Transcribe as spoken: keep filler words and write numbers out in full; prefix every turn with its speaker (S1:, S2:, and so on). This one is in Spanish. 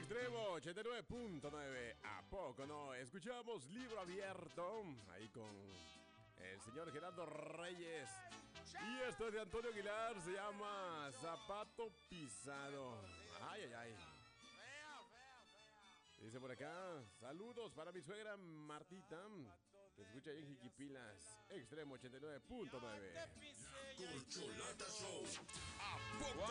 S1: Extremo ochenta y nueve punto nueve. ¿A poco no? Escuchamos Libro Abierto. Ahí con el señor Gerardo Reyes. Y esto es de Antonio Aguilar. Se llama Zapato Pisado. Ay, ay, ay. Dice por acá: saludos para mi suegra Martita, que escucha ahí en Jiquipilas. Extremo ochenta y nueve punto nueve.
S2: Corcholata Show. ¿A poco